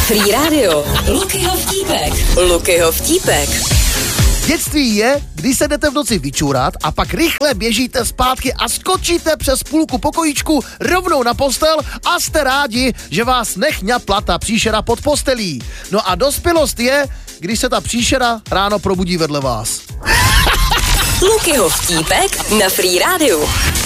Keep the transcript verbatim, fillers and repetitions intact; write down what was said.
Free Radio. Lukyho vtípek. Lukyho vtípek. Dětství je, když se jdete v noci vyčurat a pak rychle běžíte zpátky a skočíte přes půlku pokojíčku rovnou na postel a jste rádi, že vás nechňapla ta příšera pod postelí. No a dospělost je, když se ta příšera ráno probudí vedle vás. Lukyho vtípek na Free Radio.